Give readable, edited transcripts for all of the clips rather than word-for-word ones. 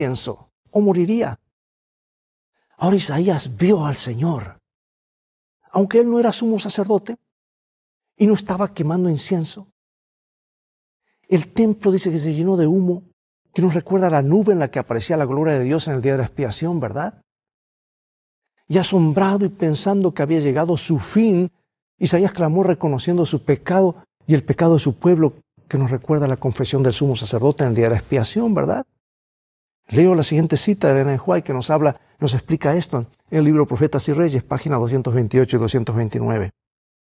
incienso o moriría. Ahora Isaías vio al Señor. Aunque él no era sumo sacerdote y no estaba quemando incienso, el templo dice que se llenó de humo, que nos recuerda a la nube en la que aparecía la gloria de Dios en el día de la expiación, ¿verdad? Y asombrado y pensando que había llegado su fin, Isaías clamó reconociendo su pecado y el pecado de su pueblo, que nos recuerda a la confesión del sumo sacerdote en el día de la expiación, ¿verdad? Leo la siguiente cita de Elena de White que nos explica esto en el libro Profetas y Reyes, páginas 228 y 229.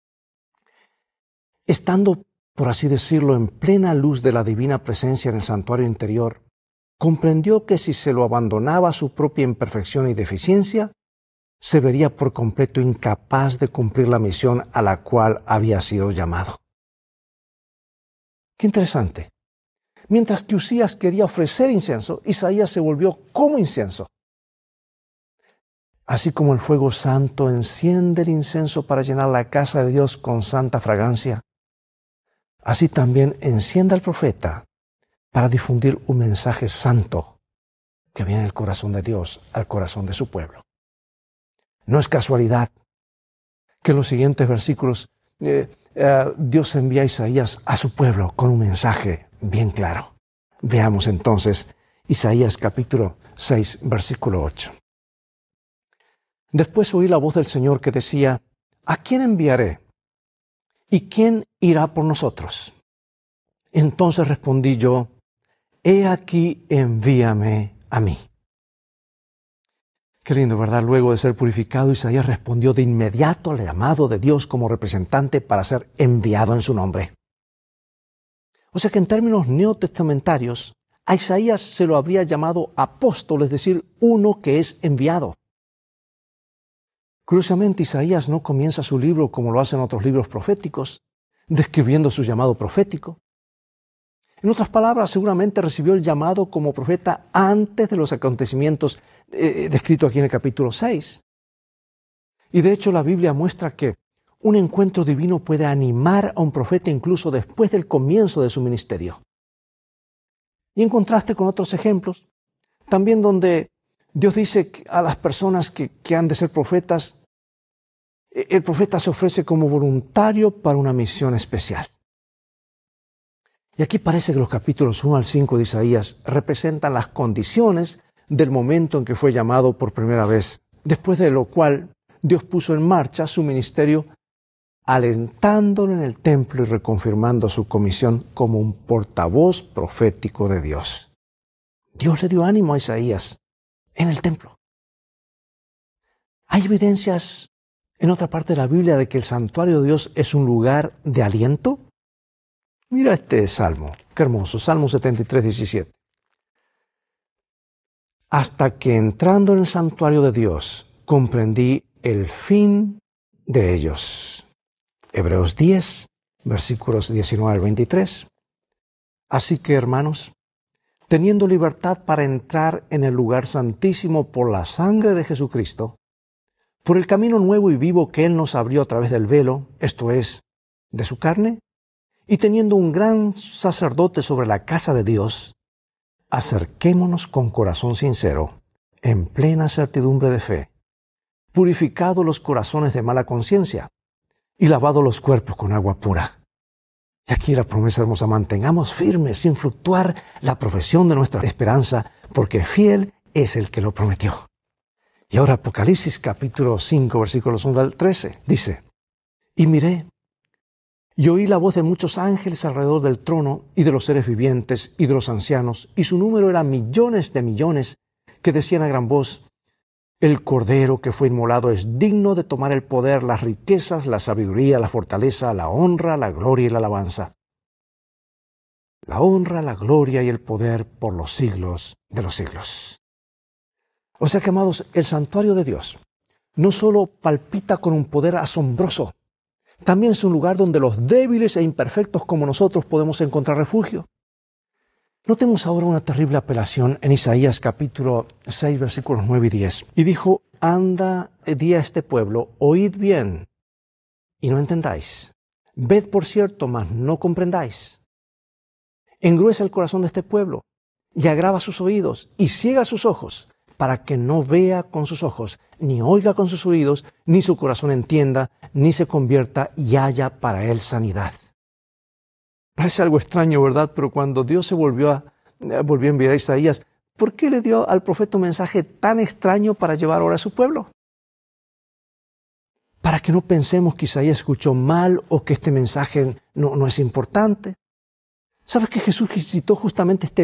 Estando, por así decirlo, en plena luz de la divina presencia en el santuario interior, comprendió que si se lo abandonaba a su propia imperfección y deficiencia, se vería por completo incapaz de cumplir la misión a la cual había sido llamado. Qué interesante. Mientras que Usías quería ofrecer incienso, Isaías se volvió como incienso. Así como el fuego santo enciende el incienso para llenar la casa de Dios con santa fragancia, así también enciende al profeta para difundir un mensaje santo que viene del corazón de Dios al corazón de su pueblo. No es casualidad que en los siguientes versículos Dios envía a Isaías a su pueblo con un mensaje bien claro. Veamos entonces Isaías capítulo 6, versículo 8. Después oí la voz del Señor que decía: ¿a quién enviaré? ¿Y quién irá por nosotros? Entonces respondí yo: he aquí, envíame a mí. Qué lindo, ¿verdad? Luego de ser purificado, Isaías respondió de inmediato al llamado de Dios como representante para ser enviado en su nombre. O sea que en términos neotestamentarios, a Isaías se lo habría llamado apóstol, es decir, uno que es enviado. Curiosamente, Isaías no comienza su libro como lo hacen otros libros proféticos, describiendo su llamado profético. En otras palabras, seguramente recibió el llamado como profeta antes de los acontecimientos descritos aquí en el capítulo 6. Y de hecho la Biblia muestra que un encuentro divino puede animar a un profeta incluso después del comienzo de su ministerio. Y en contraste con otros ejemplos, también donde Dios dice a las personas que han de ser profetas, el profeta se ofrece como voluntario para una misión especial. Y aquí parece que los capítulos 1 al 5 de Isaías representan las condiciones del momento en que fue llamado por primera vez, después de lo cual Dios puso en marcha su ministerio, alentándolo en el templo y reconfirmando su comisión como un portavoz profético de Dios. Dios le dio ánimo a Isaías en el templo. ¿Hay evidencias en otra parte de la Biblia de que el santuario de Dios es un lugar de aliento? Mira este salmo, qué hermoso, Salmo 73, 17. Hasta que entrando en el santuario de Dios, comprendí el fin de ellos. Hebreos 10, versículos 19 al 23. Así que, hermanos, teniendo libertad para entrar en el lugar santísimo por la sangre de Jesucristo, por el camino nuevo y vivo que Él nos abrió a través del velo, esto es, de su carne, y teniendo un gran sacerdote sobre la casa de Dios, acerquémonos con corazón sincero, en plena certidumbre de fe, purificados los corazones de mala conciencia y lavados los cuerpos con agua pura. Y aquí la promesa hermosa: mantengamos firmes sin fluctuar la profesión de nuestra esperanza, porque fiel es el que lo prometió. Y ahora Apocalipsis capítulo 5, versículos 1 al 13, dice: y miré, y oí la voz de muchos ángeles alrededor del trono, y de los seres vivientes, y de los ancianos, y su número era millones de millones, que decían a gran voz: el Cordero que fue inmolado es digno de tomar el poder, las riquezas, la sabiduría, la fortaleza, la honra, la gloria y la alabanza. La honra, la gloria y el poder por los siglos de los siglos. O sea que, amados, el santuario de Dios no solo palpita con un poder asombroso, también es un lugar donde los débiles e imperfectos como nosotros podemos encontrar refugio. Notemos ahora una terrible apelación en Isaías capítulo 6, versículos 9 y 10. Y dijo: anda, di a este pueblo, oíd bien, y no entendáis. Ved por cierto, mas no comprendáis. Engruesa el corazón de este pueblo, y agrava sus oídos y ciega sus ojos, para que no vea con sus ojos, ni oiga con sus oídos, ni su corazón entienda, ni se convierta y haya para él sanidad. Parece algo extraño, ¿verdad? Pero cuando Dios se volvió a enviar a Isaías, ¿por qué le dio al profeta un mensaje tan extraño para llevar ahora a su pueblo? Para que no pensemos que Isaías escuchó mal o que este mensaje no es importante. ¿Sabes que Jesús citó justamente este